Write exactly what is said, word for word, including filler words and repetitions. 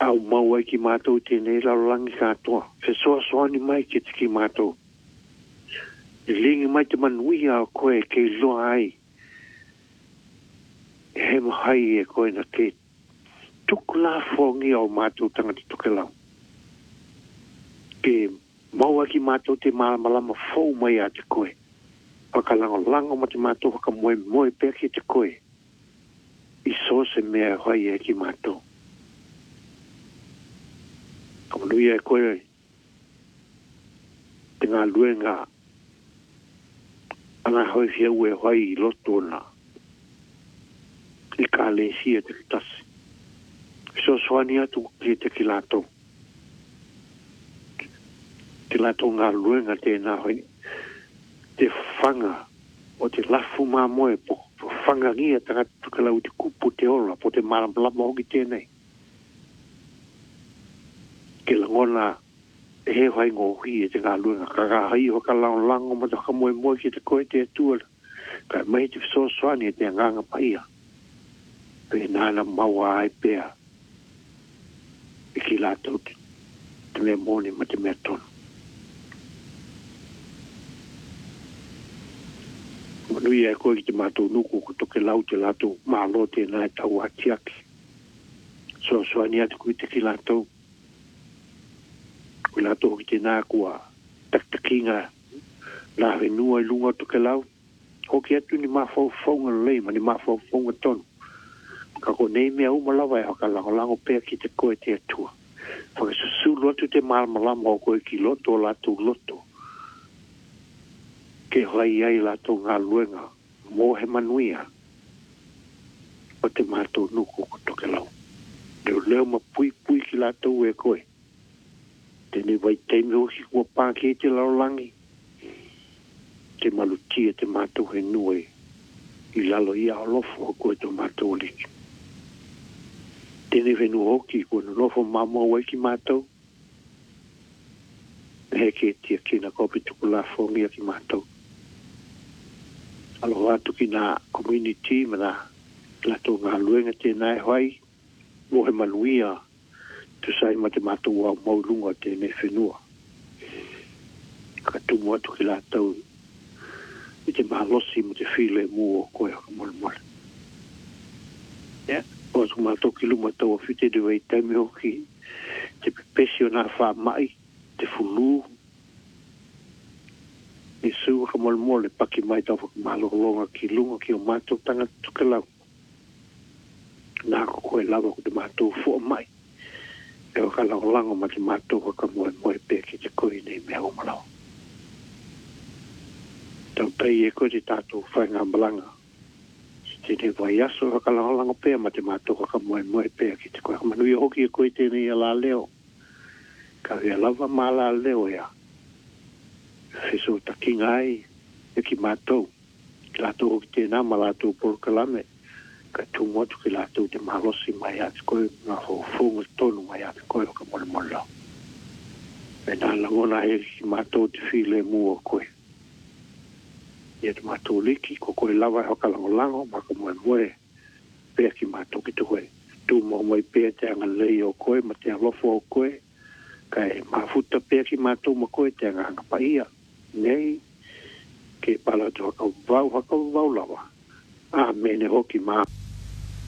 au mau ai ki mātou tēnei laulangi katoa. Fe soa soa ni mai ki te ki mātou. I lingi mai te manui a koe ke loa ai. E he mahai e koe na ke tuku la fongi au mātou tangati tuke lau. Ke mau ai ki mātou te malamalama fau mai a te koe. Wakalango lango ma te mātou waka moe moe pēr ki te koe. I so se mea hoi e ki mātou. Kamanui e koe te ngā luenga ana hoi fia ue hoi i loto na i ka le sia te kitasi. So soani atu ki te ki lato. Te lato ngā luenga te nā hoi te whanga o te lafu mā moe po whanga ngia tanga tukalau te kupu te ola po te maramlama hoki tēnei. Ke langona e he hai ngō hui e te ngā luenga. Ka ngā hai o ka lao lango ma te whakamoe moe ki te koe te atua. Ka mai te whasoswani e te nganga paia. Pe nāna maua ai pēa. E ki lātou te, te mea mōni ma te mea tonu. Manui e koe ki te mātou nuku ko toke lau te lātou mālo te nai tau atiaki. So swani atu kui te ki lātou. Kui lātou ki te nā kua taktakinga nā whenua i lunga toke lau. Hoki atu ni mawhau whaunga lei ma ni mawhau whaunga tonu. Ka ko nei mea umalawa e haka lango lango pēr ki te koe te atua. Whakasusu lotu te malamalama o koe ki loto lātou loto. Ke hoi ai lātou ngā luenga mō he manuia o te mātou nuku ko toke lau. Leo leo ma pui pui ki lātou e koe. Tēnei wai teimi hoki kua pāke te laulangi. Te malutia te mātou he nue i lalo i aolofo o koe to mātou liki. Tēnei whenu hoki kua nonofo mamo wai ki mātou. He ke tia kina kopi tuku la whongia ki mātou. Aloha atu ki nā community ma nā lato ngā luenga tēnei hoi mo he manuia tu sai ma te mātou au maulunga tēnei whenua. Ka tumu atu ki lātou i te mahalosi mo te while mua o koe haka mole mole. Yeah. O atu mātou ki luma tau a white de wei taimi hoki te pepesi o nā wha mai, te fulu, ni su ka mole mole paki mai tau whakamālolonga ki lunga ki o mātou tanga tuke lau. Nā ko koe lawa ko te mātou fua mai. E o ka lango ma te mātou waka moe moe pē ki te koe nei mea o malau. Tau pei e koe te tātou whai ngā malanga. Te te vai aso waka lango pē ma te mātou waka moe moe pē ki te koe. Manui hoki e koe tēnei a la leo. Ka hea lava mā la leo ea. Feso takinga ai e ki mātou. Ki lātou hoki tēnā ma lātou porokalame. Ka tumu atu ki lātou te mahalosi mai ati koe ngā whonga tonu mai ati koe o ka mole mole lau. E nā langona he ki mātou te while mua o koe. Ia te mātou liki, ko koe lawa e hoka lango lango, maka moe moe, pēr ki mātou ki te koe. Tu mo moe pēr te anga lei o koe, ma te alofo o koe, ka e mafuta pēr ki mātou ma koe te anga hanga paia. Nei, ke pala te haka vau, haka vau lawa. Ah, mene hoki maa.